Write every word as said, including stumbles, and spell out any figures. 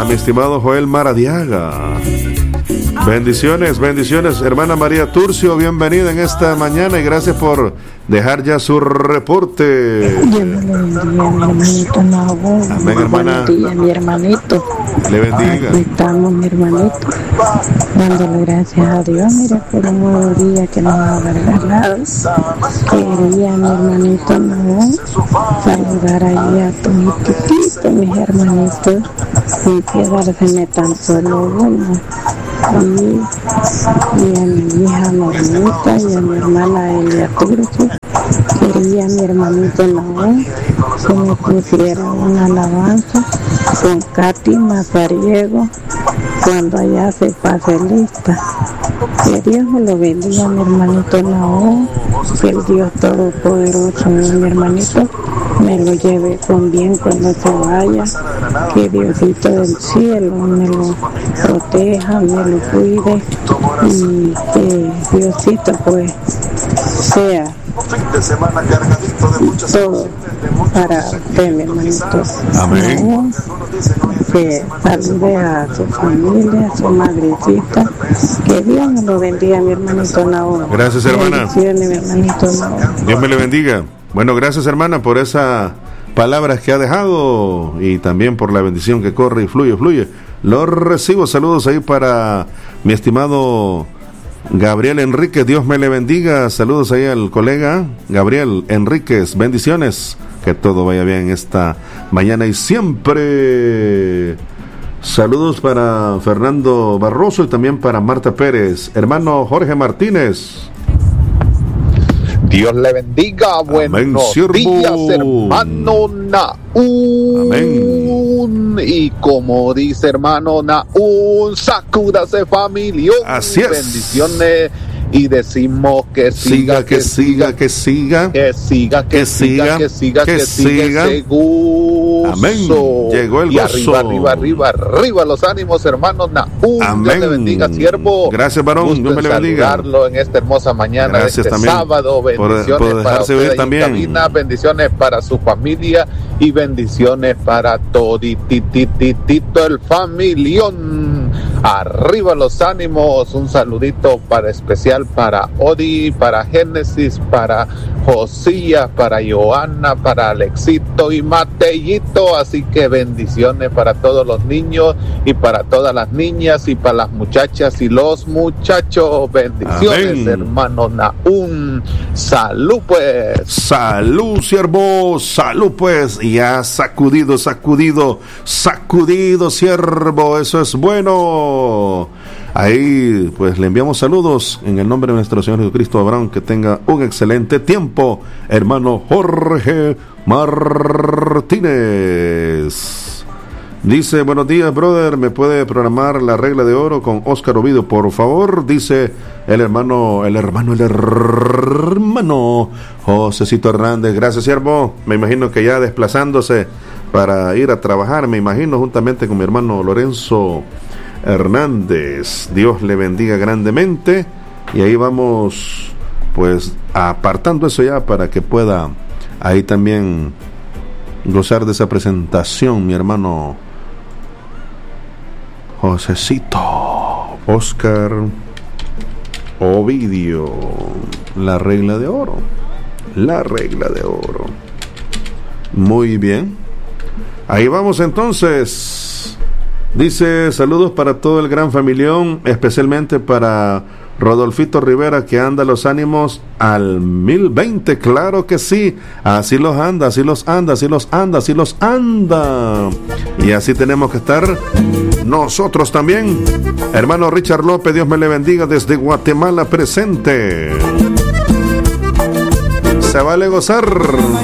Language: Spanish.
a mi estimado Joel Maradiaga. Bendiciones, bendiciones, hermana María Turcio, bienvenida en esta mañana y gracias por dejar ya su reporte. Dios me le bendiga, mi hermanito Nahum. Amén, hermana. Buenos días, mi hermanito. Le bendiga. Aquí estamos, mi hermanito, dándole gracias a Dios, mire, por un nuevo día que nos ha regalado. Quería, mi hermanito Nahum, saludar ahí a todos mis tutitos, mis hermanitos, y quedárseme tan solo uno. Y, y a mi hija Normita y a mi hermana Elia Turcio. Quería, mi hermanito Nahum, que me pusiera una alabanza con Katy Mazariego cuando allá se pase lista. Que Dios me lo bendiga, mi hermanito Nahum, que el Dios Todopoderoso, mi hermanito, me lo lleve con bien cuando se vaya, que Diosito del cielo me lo proteja, me lo cuide y que Diosito pues sea todo para usted, mi hermanito. Amén. Que salude a su familia, a su madrecita, que Dios me lo bendiga, mi hermanito Nahum. Gracias, hermana. Mi hermanito Nahum. Dios me le bendiga. Bueno, gracias, hermana, por esas palabras que ha dejado y también por la bendición que corre y fluye, fluye. Los recibo. Saludos ahí para mi estimado Gabriel Enríquez. Dios me le bendiga. Saludos ahí al colega Gabriel Enríquez. Bendiciones. Que todo vaya bien esta mañana y siempre. Saludos para Fernando Barroso y también para Marta Pérez. Hermano Jorge Martínez. Dios le bendiga. Buenos días, hermano Nahum. Amén. Y como dice hermano Nahum, sacúdase, familia. Así es. Bendiciones. Y decimos que siga, siga, que siga, que siga, que siga, que siga, que siga, que siga, ese gusto. Amén. Llegó el y gozo. arriba, arriba, arriba, arriba los ánimos, hermanos Nahum. Amén. Dios le bendiga, siervo. Gracias, varón. Dios me le bendiga. Saludarlo en esta hermosa mañana. Gracias de este también sábado. Bendiciones por, por para dejarse usted ver también. Cabina, bendiciones para su familia y bendiciones para toditititito el familión. Arriba los ánimos. Un saludito para especial para Odi, para Génesis, para Josías, para Joana, para Alexito y Mateyito. Así que bendiciones para todos los niños y para todas las niñas y para las muchachas y los muchachos. Bendiciones. Amén. Hermano Nahum. Salud pues. Salud, siervo. Salud pues. Y ha sacudido, sacudido, sacudido, siervo. Eso es bueno. Ahí pues le enviamos saludos en el nombre de nuestro Señor Jesucristo. Abraham, que tenga un excelente tiempo, hermano Jorge Martínez. Dice, buenos días, brother, ¿me puede programar la regla de oro con Oscar Ovidio, por favor? Dice el hermano, el hermano, el hermano Josecito Hernández. Gracias, siervo. Me imagino que ya desplazándose para ir a trabajar, me imagino, juntamente con mi hermano Lorenzo Hernández. Dios le bendiga grandemente. Y ahí vamos pues apartando eso ya para que pueda ahí también gozar de esa presentación mi hermano Josecito Oscar Ovidio. La regla de oro. La regla de oro. Muy bien. Ahí vamos entonces. Dice, saludos para todo el gran familión, especialmente para Rodolfito Rivera, que anda los ánimos al mil veinte. Claro que sí, así los anda, así los anda, así los anda, así los anda. Y así tenemos que estar nosotros también. Hermano Richard López, Dios me le bendiga desde Guatemala presente. Se vale gozar.